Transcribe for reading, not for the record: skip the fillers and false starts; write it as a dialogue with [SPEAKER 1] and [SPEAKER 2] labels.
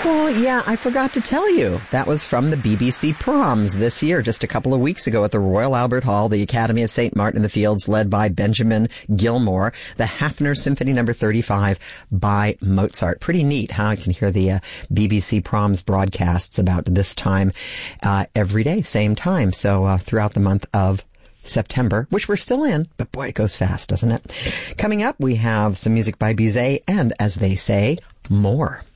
[SPEAKER 1] Well, yeah, I forgot to tell you. That was from the BBC Proms this year, just a couple of weeks ago at the Royal Albert Hall, the Academy of St. Martin in the Fields, led by Benjamin Gilmore, the Hafner Symphony No. 35 by Mozart. Pretty neat, huh? You can hear the BBC Proms broadcasts about this time every day, same time. So throughout the month of September, which we're still in, but boy, it goes fast, doesn't it? Coming up, we have some music by Bizet and, as they say, more.